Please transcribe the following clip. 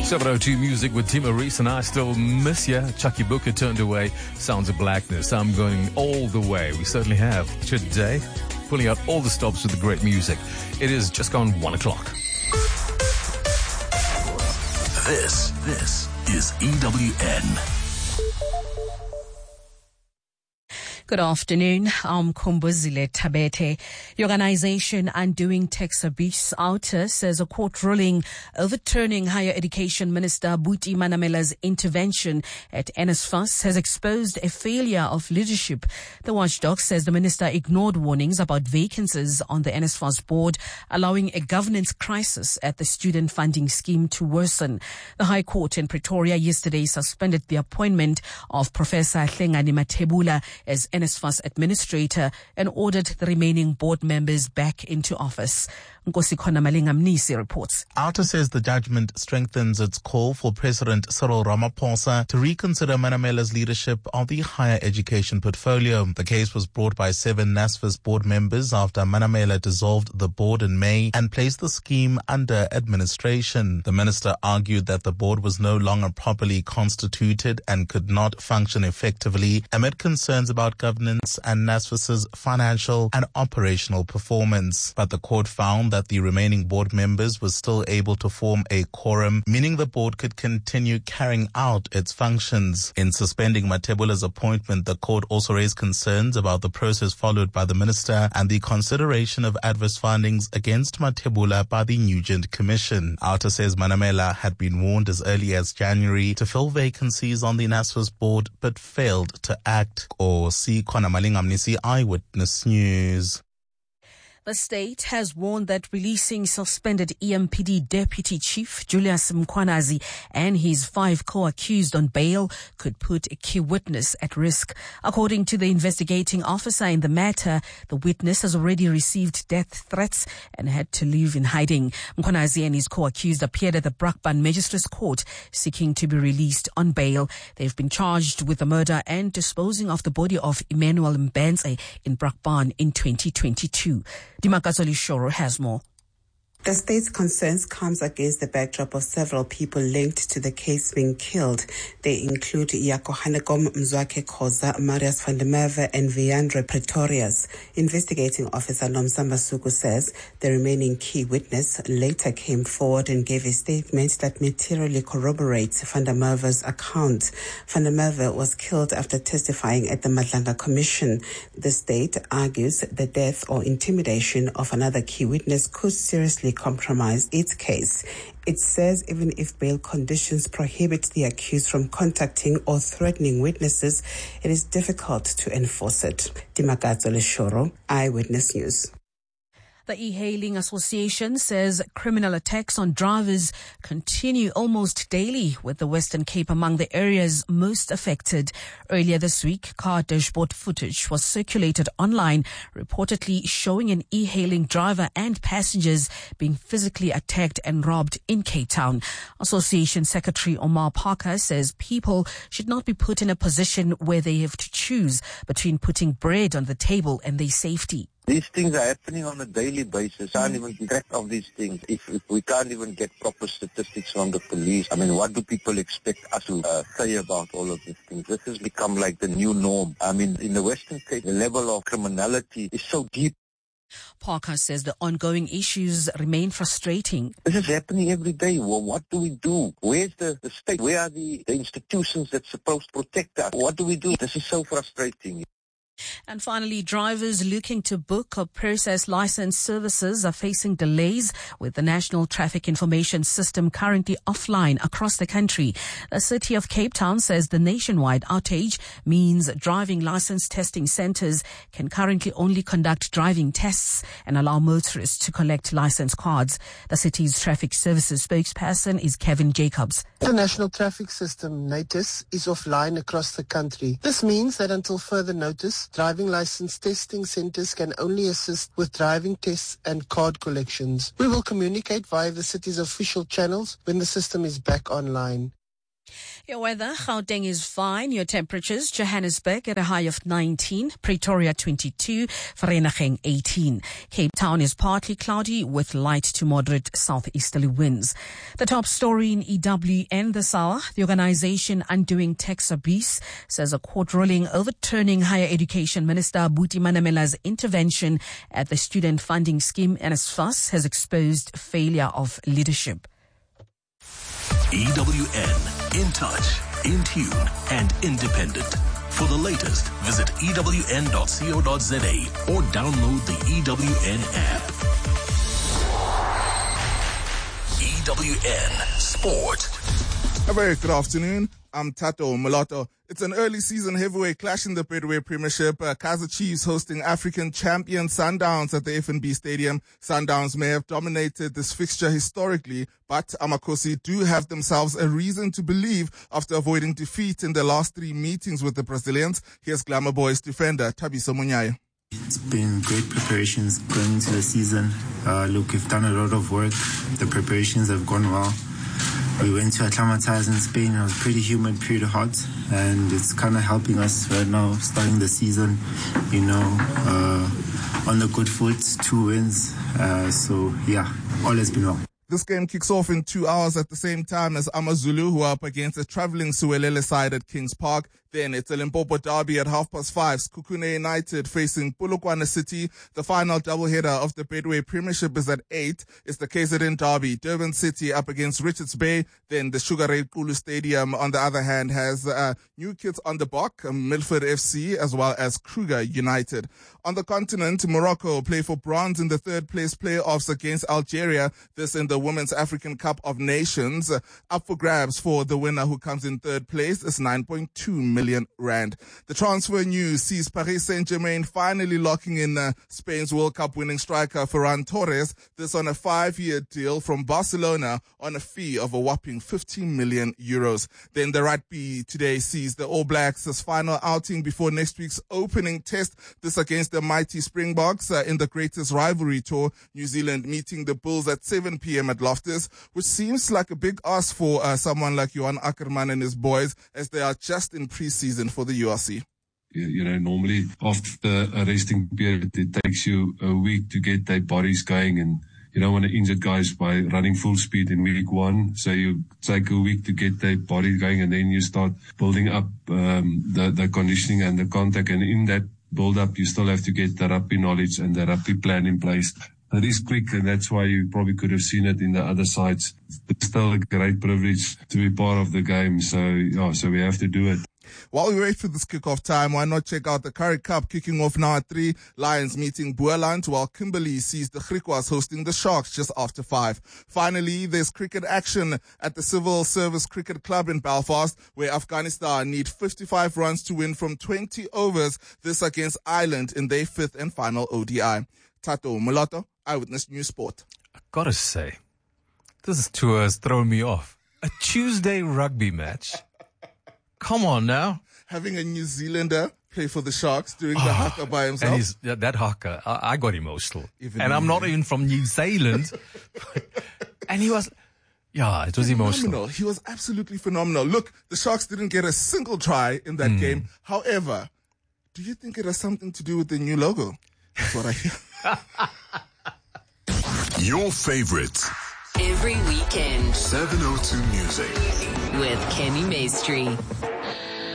702 Music with Timo Reese, and I Still Miss Ya. Chucky Booker turned away. Sounds of Blackness. I'm going all the way. We certainly have today, pulling out all the stops with the great music. It is just gone 1 o'clock. This is EWN. Good afternoon. I'm Kumbuzile Tabete. The organization Undoing Tax Abuse Outer says a court ruling overturning Higher Education Minister Buti Manamela's intervention at NSFAS has exposed a failure of leadership. The watchdog says the minister ignored warnings about vacancies on the NSFAS board, allowing a governance crisis at the student funding scheme to worsen. The High Court in Pretoria yesterday suspended the appointment of Professor Hlengani Mathebula as NSFAS administrator and ordered the remaining board members back into office. Nkosikhona Malingamnisi reports. Outer says the judgment strengthens its call for President Cyril Ramaphosa to reconsider Manamela's leadership of the higher education portfolio. The case was brought by 7 NSFAS board members after Manamela dissolved the board in May and placed the scheme under administration. The minister argued that the board was no longer properly constituted and could not function effectively amid concerns about governance and NSFAS's financial and operational performance. But the court found that the remaining board members were still able to form a quorum, meaning the board could continue carrying out its functions. In suspending Mathebula's appointment, the court also raised concerns about the process followed by the minister and the consideration of adverse findings against Mathebula by the Nugent Commission. Outer says Manamela had been warned as early as January to fill vacancies on the NSFAS board but failed to act. Nkosikhona Malingamnisi, Eyewitness News. The state has warned that releasing suspended EMPD Deputy Chief Julius Mkhwanazi and his 5 co-accused on bail could put a key witness at risk. According to the investigating officer in the matter, the witness has already received death threats and had to live in hiding. Mkhwanazi and his co-accused appeared at the Brakpan Magistrates Court seeking to be released on bail. They've been charged with the murder and disposing of the body of Emmanuel Mbenze in Brakpan in 2022. Dimakazoli Shoro has more. The state's concerns comes against the backdrop of several people linked to the case being killed. They include Yakohanegom Mzwake Khoza, Marius van der Merwe, and Viandre Pretorius. Investigating officer Nomzamba Suku says the remaining key witness later came forward and gave a statement that materially corroborates van der Merwe's account. Van der Merwe was killed after testifying at the Madlanga Commission. The state argues the death or intimidation of another key witness could seriously compromise its case. It says even if bail conditions prohibit the accused from contacting or threatening witnesses, it is difficult to enforce it. Dimakazo Leshoro, Eyewitness News. The E-Hailing Association says criminal attacks on drivers continue almost daily, with the Western Cape among the areas most affected. Earlier this week, car dashboard footage was circulated online, reportedly showing an e-hailing driver and passengers being physically attacked and robbed in Cape Town. Association Secretary Omar Parker says people should not be put in a position where they have to choose between putting bread on the table and their safety. These things are happening on a daily basis. Can't even keep track of these things. If we can't even get proper statistics from the police, I mean, what do people expect us to say about all of these things? This has become like the new norm. I mean, in the Western Cape, the level of criminality is so deep. Parker says the ongoing issues remain frustrating. This is happening every day. Well, what do we do? Where's the state? Where are the institutions that's supposed to protect us? What do we do? This is so frustrating. And finally, drivers looking to book or process license services are facing delays with the National Traffic Information System currently offline across the country. The City of Cape Town says the nationwide outage means driving license testing centers can currently only conduct driving tests and allow motorists to collect license cards. The city's traffic services spokesperson is Kevin Jacobs. The National Traffic System, NATIS, is offline across the country. This means that until further notice, driving license testing centers can only assist with driving tests and card collections. We will communicate via the city's official channels when the system is back online. Your weather, Gauteng is fine. Your temperatures, Johannesburg at a high of 19, Pretoria 22, Vereeniging 18. Cape Town is partly cloudy with light to moderate southeasterly winds. The top story in EWN this hour, the organization Undoing Tax Abuse says a court ruling overturning Higher Education Minister Buti Manamela's intervention at the student funding scheme NSFAS has exposed failure of leadership. EWN, in touch, in tune, and independent. For the latest, visit ewn.co.za or download the EWN app. EWN Sport. A very good afternoon. I'm Tato Mulatto. It's an early season heavyweight clash in the Betway Premiership. Kaizer Chiefs hosting African champion Sundowns at the FNB Stadium. Sundowns may have dominated this fixture historically, but Amakosi do have themselves a reason to believe after avoiding defeat in their last 3 meetings with the Brazilians. Here's Glamour Boys defender Thabiso Munyaya. It's been great preparations going into the season. Look, we've done a lot of work. The preparations have gone well. We went to Atlanta in Spain. It was pretty humid, pretty hot, and it's kind of helping us right now, starting the season, on the good foot, 2 wins. So, yeah, all has been well. This game kicks off in 2 hours at the same time as AmaZulu, who are up against a travelling Suwelele side at Kings Park. Then it's a Limpopo derby at 5:30. Kukune United facing Polokwane City. The final doubleheader of the Betway Premiership is at 8. It's the KZN derby. Durban City up against Richards Bay. Then the Sugar Ray Kulu Stadium, on the other hand, has new kids on the block, Milford FC as well as Kruger United. On the continent, Morocco play for bronze in the third place playoffs against Algeria. This in the Women's African Cup of Nations. Up for grabs for the winner who comes in third place is 9.2 million rand. The transfer news sees Paris Saint-Germain finally locking in Spain's World Cup winning striker Ferran Torres. This on a 5-year deal from Barcelona on a fee of a whopping 15 million euros. Then the rugby today sees the All Blacks' final outing before next week's opening test. This against the mighty Springboks in the greatest rivalry tour. New Zealand meeting the Bulls at 7 p.m. at Loftus, which seems like a big ask for someone like Johan Ackerman and his boys, as they are just in pre-season for the URC. Normally after a resting period, it takes you a week to get their bodies going, and you don't want to injure guys by running full speed in week 1. So you take a week to get their body going, and then you start building up the conditioning and the contact. And in that build up, you still have to get the rugby knowledge and the rugby plan in place. It is quick, and that's why you probably could have seen it in the other sides. It's still a great privilege to be part of the game. So we have to do it. While we wait for this kickoff time, why not check out the Currie Cup kicking off now at 3. Lions meeting Boerland, while Kimberley sees the Griquas hosting the Sharks just after 5. Finally, there's cricket action at the Civil Service Cricket Club in Belfast, where Afghanistan need 55 runs to win from 20 overs. This against Ireland in their 5th and final ODI. Tato Mulatto, Eyewitness News Sport. I gotta say, this tour has thrown me off. A Tuesday rugby match? Come on now. Having a New Zealander play for the Sharks doing the haka by himself. And that haka, I got emotional. I'm not even from New Zealand. And he was, it was emotional. He was absolutely phenomenal. Look, the Sharks didn't get a single try in that game. However, do you think it has something to do with the new logo? That's what I hear. Your favorites. Every weekend. 702 Music. With Kenny Maestri.